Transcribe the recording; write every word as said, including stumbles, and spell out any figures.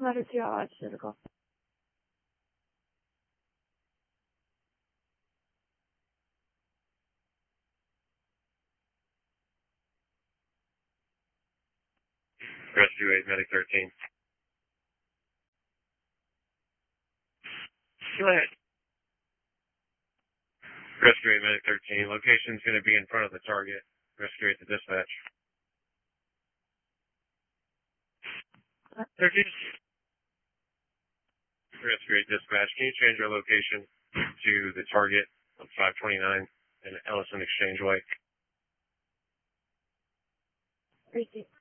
Rescue Lodge Physical. Rescue eight, Medic thirteen. Go ahead. Rescue eight, Medic thirteen. Location's going to be in front of the target. Rescue eight to dispatch. thirteen. Rescue eight dispatch. Can you change your location to the target on five twenty-nine and Ellison Exchange Way? Receipt.